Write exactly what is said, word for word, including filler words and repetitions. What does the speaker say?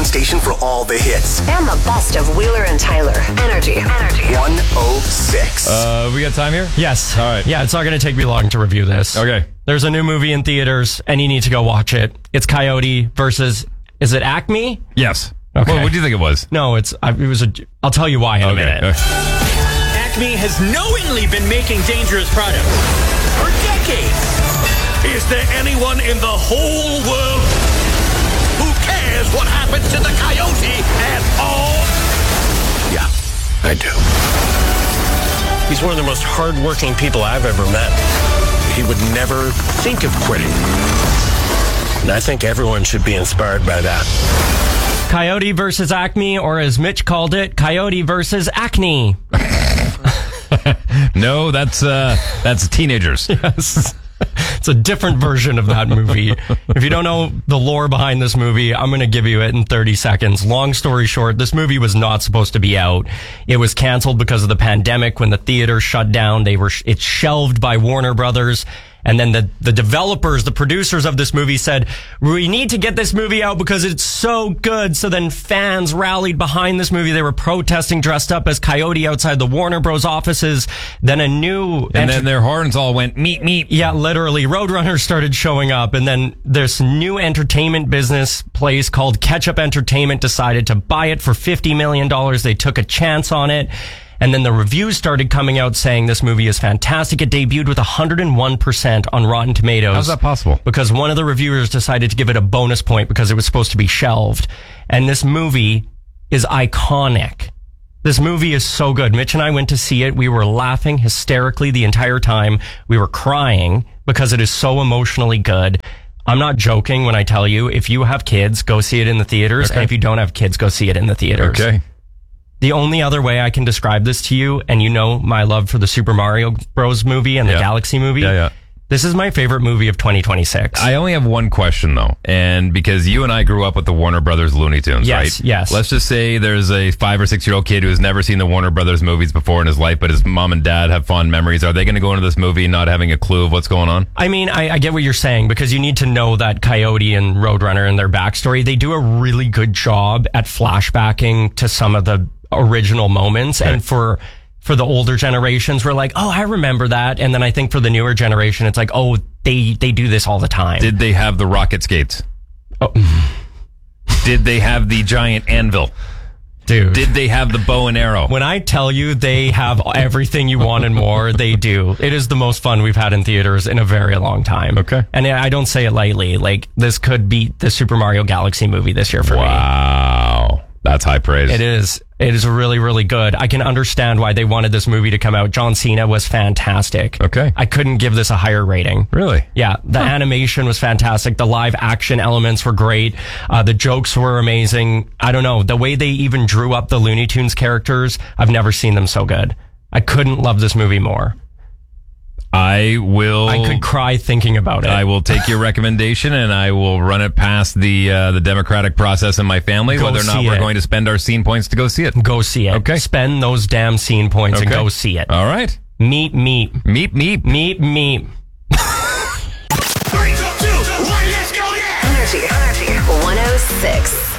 one station for all the hits. And the best of Wheeler and Tyler. Energy. Energy. one oh six. Uh, we got time here? Yes. All right. Yeah, it's not going to take me long to review this. Okay. There's a new movie in theaters, and you need to go watch it. It's Coyote versus, is it Acme? Yes. Okay. Well, what do you think it was? No, it's, I, it was a, I'll tell you why in a minute. Okay. Acme has knowingly been making dangerous products for decades. Is there anyone in the whole world who cares what happens to the coyote at all? Yeah, I do. He's one of the most hardworking people I've ever met. He would never think of quitting. And I think everyone should be inspired by that. Coyote versus Acme, or as Mitch called it, Coyote versus Acne. No, that's uh, that's teenagers. Yes. It's a different version of that movie. If you don't know the lore behind this movie, I'm going to give you it in thirty seconds. Long story short, this movie was not supposed to be out. It was canceled because of the pandemic. When the theaters shut down, they were it's shelved by Warner Brothers. And then the, the developers, the producers of this movie said, we need to get this movie out because it's so good. So then fans rallied behind this movie. They were protesting dressed up as Coyote outside the Warner Bros. Offices. Then a new... And ent- then their horns all went meep, meep. Yeah, literally. Roadrunners started showing up. And then this new entertainment business place called Ketchup Entertainment decided to buy it for fifty million dollars. They took a chance on it. And then the reviews started coming out saying this movie is fantastic. It debuted with one hundred one percent on Rotten Tomatoes. How's that possible? Because one of the reviewers decided to give it a bonus point because it was supposed to be shelved. And this movie is iconic. This movie is so good. Mitch and I went to see it. We were laughing hysterically the entire time. We were crying because it is so emotionally good. I'm not joking when I tell you, if you have kids, go see it in the theaters. Okay. And if you don't have kids, go see it in the theaters. Okay. The only other way I can describe this to you, and you know my love for the Super Mario Bros. Movie and the Yeah. Galaxy movie. Yeah, yeah. This is my favorite movie of twenty twenty-six. I only have one question, though. And because you and I grew up with the Warner Brothers Looney Tunes, Yes, right? yes. Let's just say there's a five or six year old kid who has never seen the Warner Brothers movies before in his life, but his mom and dad have fond memories. Are they going to go into this movie not having a clue of what's going on? I mean, I, I get what you're saying because you need to know that Coyote and Roadrunner and their backstory. They do a really good job at flashbacking to some of the original moments. Okay. And for for the older generations, we're like, oh, I remember that. And then I think for the newer generation, it's like, oh, they, they do this all the time. Did they have the rocket skates? Oh. Did they have the giant anvil? Dude. Did they have the bow and arrow? When I tell you they have everything you want and more, they do. It is the most fun we've had in theaters in a very long time. Okay. And I don't say it lightly. Like, this could beat the Super Mario Galaxy movie this year for me. Wow. That's high praise. It is. It is really, really good. I can understand why they wanted this movie to come out. John Cena was fantastic. Okay. I couldn't give this a higher rating. Really? Yeah. The huh. animation was fantastic. The live action elements were great. Uh, the jokes were amazing. I don't know. The way they even drew up the Looney Tunes characters, I've never seen them so good. I couldn't love this movie more. I will. I could cry thinking about it. I will take your recommendation and I will run it past the uh, the democratic process in my family, Go whether or not see we're it. going to spend our scene points to go see it. Go see it. Okay. Spend those damn scene points Okay. and go see it. All right. Meet, meet. Meep, meep. Meet, meet. Three, two, one, let's go, yeah! Energy. Energy. one oh six.